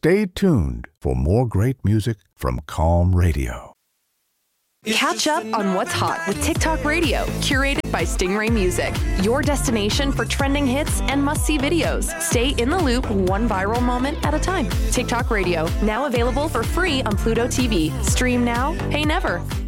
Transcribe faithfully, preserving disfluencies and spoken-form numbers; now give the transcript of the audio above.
Stay tuned for more great music from Calm Radio. Catch up on what's hot with TikTok Radio, curated by Stingray Music, your destination for trending hits and must-see videos. Stay in the loop one viral moment at a time. TikTok Radio, now available for free on Pluto T V. Stream now, pay never.